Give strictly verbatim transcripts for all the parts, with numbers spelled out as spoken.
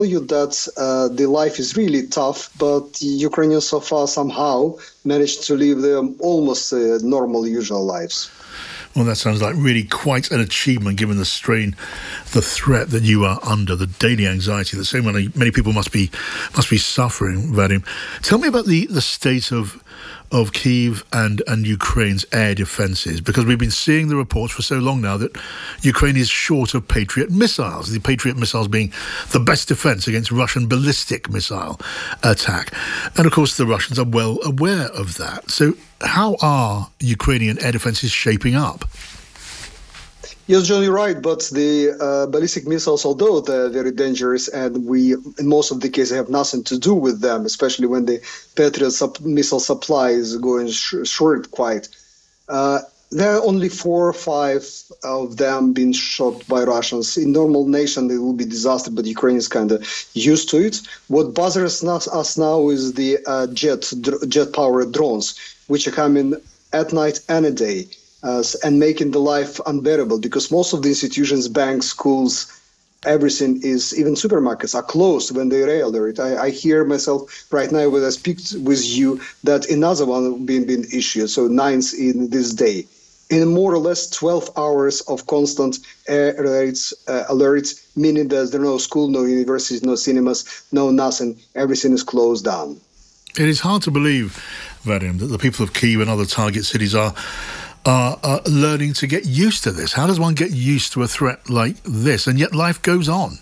you that uh, the life is really tough, but the Ukrainians so far somehow managed to live their almost uh, normal, usual lives. Well, that sounds like really quite an achievement, given the strain, the threat that you are under, the daily anxiety that so many many people must be must be suffering. Vadim, tell me about the, the state of of Kyiv and, and Ukraine's air defences, because we've been seeing the reports for so long now that Ukraine is short of Patriot missiles, the Patriot missiles being the best defence against Russian ballistic missile attack. And of course the Russians are well aware of that. So how are Ukrainian air defences shaping up? Yes, John, you're right, but the uh, ballistic missiles, although they're very dangerous and we, in most of the cases, have nothing to do with them, especially when the Patriot sub- missile supply is going sh- short quite, uh, there are only four or five of them being shot by Russians. In normal nation, it will be disaster, but Ukraine is kind of used to it. What bothers us, us now is the uh, jet, dr- jet-powered drones, which are coming at night and a day. Uh, and making the life unbearable, because most of the institutions, banks, schools, everything is, even supermarkets are closed when they rail alert. I, I hear myself right now when I speak with you that another one being been issued, so ninth in this day. In more or less twelve hours of constant air alerts, uh, alerts, meaning that there are no school, no universities, no cinemas, no nothing. Everything is closed down. It is hard to believe, Vadim, that the people of Kyiv and other target cities are Are, are learning to get used to this. How does one get used to a threat like this? And yet life goes on.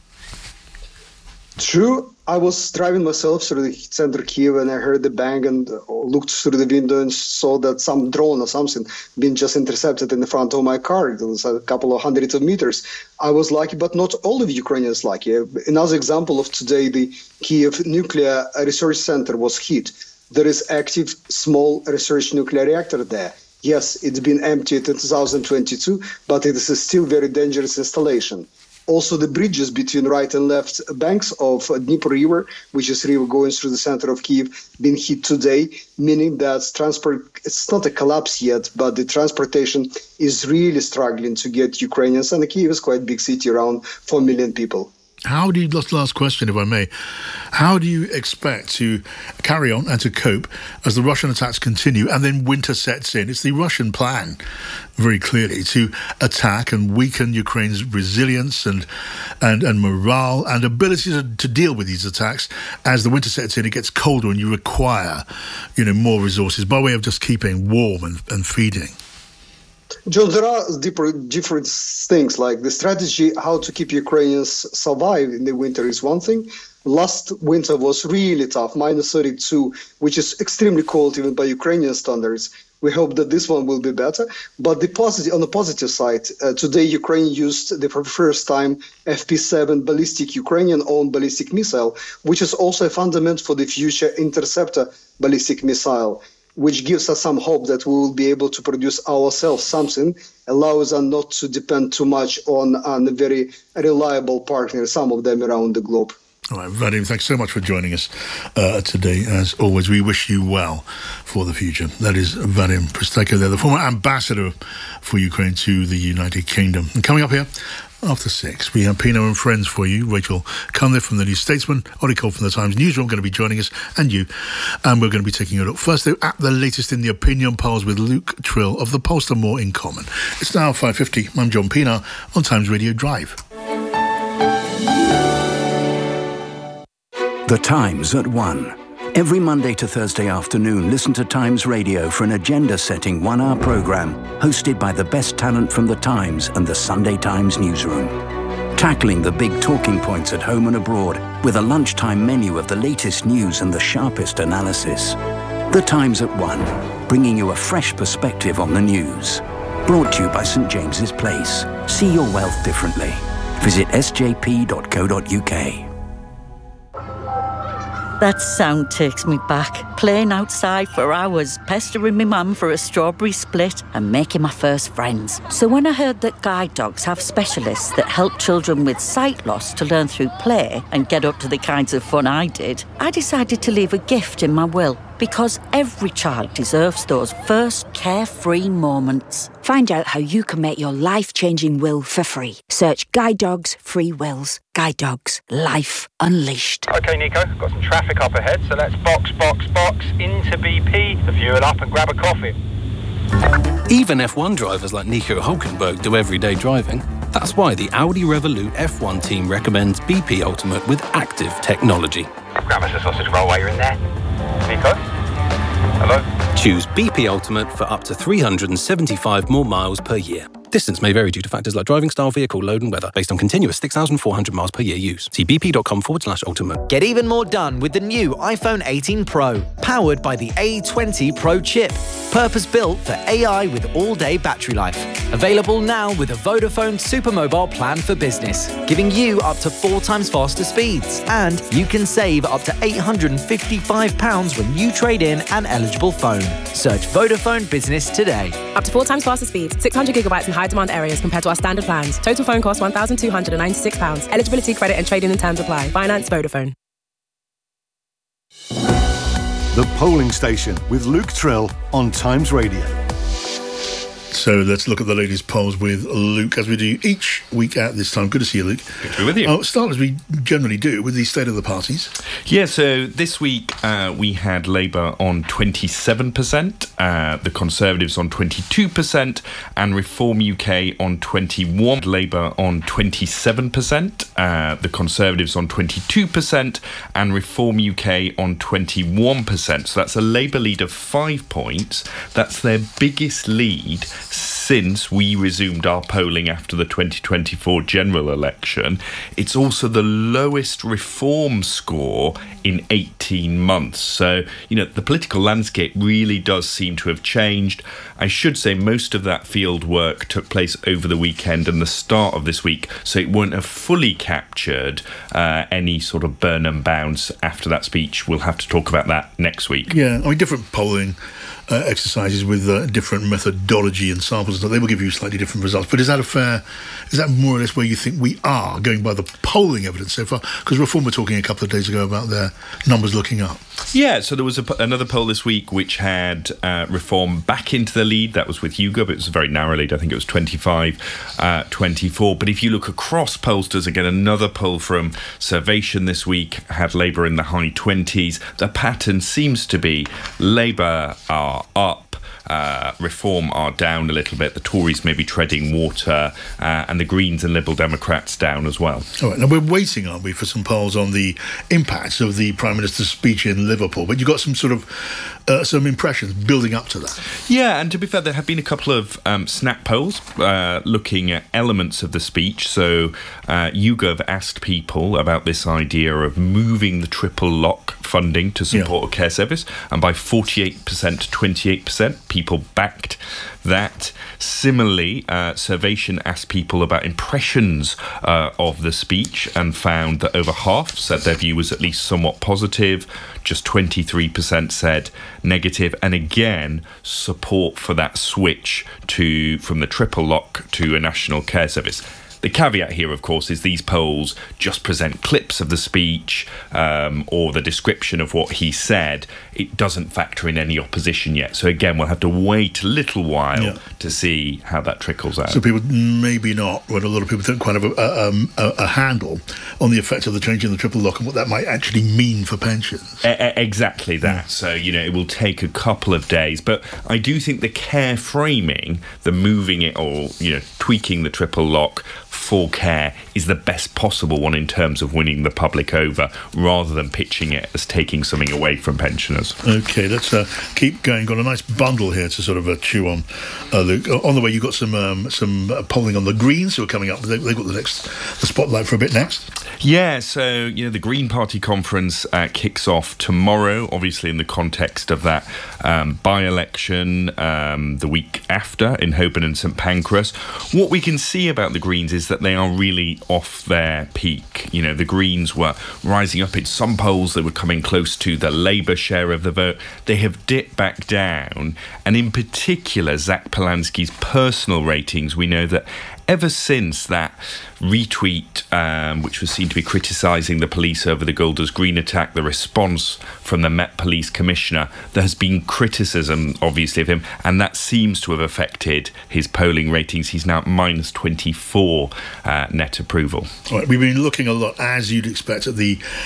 True. I was driving myself through the center of Kyiv and I heard the bang and looked through the window and saw that some drone or something been just intercepted in the front of my car. It was a couple of hundreds of meters. I was lucky, but not all of Ukrainians lucky. Another example of today, the Kyiv Nuclear Research Center was hit. There is active small research nuclear reactor there. Yes, it's been emptied in two thousand twenty-two, but it is a still very dangerous installation. Also, the bridges between right and left banks of Dnieper River, which is river going through the center of Kyiv, been hit today, meaning that transport, it's not a collapse yet, but the transportation is really struggling to get Ukrainians. And Kyiv is quite a big city, around four million people. How do you, last, last question, if I may, how do you expect to carry on and to cope as the Russian attacks continue and then winter sets in? It's the Russian plan, very clearly, to attack and weaken Ukraine's resilience and and, and morale and ability to, to deal with these attacks. As the winter sets in, it gets colder and you require, you know, more resources by way of just keeping warm and, and feeding. John, there are different, different things, like the strategy how to keep Ukrainians survive in the winter is one thing. Last winter was really tough, minus thirty-two, which is extremely cold even by Ukrainian standards. We hope that this one will be better. But the positive, on the positive side, uh, today Ukraine used the, for the first time F P seven ballistic Ukrainian-owned ballistic missile, which is also a fundament for the future interceptor ballistic missile, which gives us some hope that we will be able to produce ourselves something, allows us not to depend too much on, on a very reliable partner, some of them around the globe. All right, Vadim, thanks so much for joining us uh, today. As always, we wish you well for the future. That is Vadim Prystaiko there, the former ambassador for Ukraine to the United Kingdom. And coming up here, after six, we have Pino and Friends for you. Rachel Cunliffe from the New Statesman, Ollie Cole from the Times Newsroom going to be joining us, and you. And we're going to be taking a look first, though, at the latest in the opinion polls with Luke Trill of the Pollster More in Common. It's now five fifty. I'm John Pienaar on Times Radio Drive. The Times at one. Every Monday to Thursday afternoon, listen to Times Radio for an agenda-setting one-hour programme hosted by the best talent from The Times and the Sunday Times newsroom. Tackling the big talking points at home and abroad with a lunchtime menu of the latest news and the sharpest analysis. The Times at one, bringing you a fresh perspective on the news. Brought to you by St James's Place. See your wealth differently. Visit s j p dot co dot u k. That sound takes me back, playing outside for hours, pestering my mum for a strawberry split and making my first friends. So when I heard that guide dogs have specialists that help children with sight loss to learn through play and get up to the kinds of fun I did, I decided to leave a gift in my will. Because every child deserves those first carefree moments. Find out how you can make your life-changing will for free. Search Guide Dogs Free Wills. Guide Dogs. Life unleashed. OK, Nico, got some traffic up ahead, so let's box, box, box into B P, fuel up and grab a coffee. Even F one drivers like Nico Hulkenberg do everyday driving. That's why the Audi Revolut F one team recommends B P Ultimate with active technology. Grab us a sausage roll while you're in there. Nico? Hello? Choose B P Ultimate for up to three hundred seventy-five more miles per year. Distance may vary due to factors like driving style, vehicle load and weather, based on continuous six thousand four hundred miles per year use. See bp.com forward slash ultimate. Get even more done with the new iPhone eighteen Pro, powered by the A twenty Pro chip. Purpose-built for A I with all-day battery life. Available now with a Vodafone Supermobile plan for business, giving you up to four times faster speeds. And you can save up to eight hundred fifty-five pounds when you trade in an eligible phone. Search Vodafone Business today. Up to four times faster speeds, six hundred gigabytes in high-demand areas compared to our standard plans. Total phone cost one thousand two hundred ninety-six pounds. Eligibility, credit and trade-in and terms apply. Finance Vodafone. The Polling Station with Luke Trill on Times Radio. So let's look at the latest polls with Luke, as we do each week at this time. Good to see you, Luke. Good to be with you. I'll start, as we generally do, with the state of the parties. Yeah, so this week uh, we had Labour on twenty-seven percent, uh, the Conservatives on twenty-two percent, and Reform U K on twenty-one percent. Labour on twenty-seven percent, uh, the Conservatives on twenty-two percent, and Reform U K on twenty-one percent. So that's a Labour lead of five points. That's their biggest lead since we resumed our polling after the twenty twenty-four general election. It's also the lowest Reform score in eighteen months. So, you know, the political landscape really does seem to have changed. I should say most of that field work took place over the weekend and the start of this week, so it won't have fully captured uh, any sort of burn and bounce after that speech. We'll have to talk about that next week. Yeah, I mean, different polling Uh, exercises with uh, different methodology and samples, they will give you slightly different results. But is that a fair, is that more or less where you think we are, going by the polling evidence so far? Because Reform were talking a couple of days ago about their numbers looking up. Yeah, so there was a, another poll this week which had uh, Reform back into the lead. That was with YouGov. It was a very narrow lead. I think it was twenty-five, twenty-four. But if you look across pollsters, again, another poll from Survation this week had Labour in the high twenties. The pattern seems to be Labour are up, uh, Reform are down a little bit, the Tories may be treading water, uh, and the Greens and Liberal Democrats down as well. All right, now we're waiting, aren't we, for some polls on the impacts of the Prime Minister's speech in Liverpool, but you've got some sort of uh, some impressions building up to that. Yeah, and to be fair, there have been a couple of um, snap polls uh, looking at elements of the speech. So uh, YouGov asked people about this idea of moving the triple lock funding to support yeah. a care service, and by forty-eight percent to twenty-eight percent, people backed that. Similarly, uh, Survation asked people about impressions uh, of the speech and found that over half said their view was at least somewhat positive. Just twenty-three percent said negative, and again, support for that switch to from the triple lock to a national care service. The caveat here, of course, is these polls just present clips of the speech um, or the description of what he said. It doesn't factor in any opposition yet. So again, we'll have to wait a little while yeah. to see how that trickles out. So people maybe not, but a lot of people don't quite have a, a, a, a handle on the effect of the change in the triple lock and what that might actually mean for pensions. A- exactly that. Yeah. So, you know, it will take a couple of days. But I do think the care framing, the moving it or, you know, tweaking the triple lock for care is the best possible one in terms of winning the public over, rather than pitching it as taking something away from pensioners. OK, let's uh, keep going. Got a nice bundle here to sort of uh, chew on, uh, Luke. On the way, you've got some um, some uh, polling on the Greens who are coming up. They, they've got the next the spotlight for a bit next. Yeah, so, you know, the Green Party conference uh, kicks off tomorrow, obviously in the context of that um, by-election um, the week after in Holborn and St Pancras. What we can see about the Greens is that they are really off their peak. You know, the Greens were rising up in some polls. They were coming close to the Labour share of the vote. They have dipped back down. And in particular, Zach Polanski's personal ratings, we know that ever since that retweet, um, which was seen to be criticising the police over the Golders Green attack, the response from the Met Police Commissioner, there has been criticism, obviously, of him, and that seems to have affected his polling ratings. He's now at minus twenty-four uh, net approval. All right, we've been looking a lot, as you'd expect, at the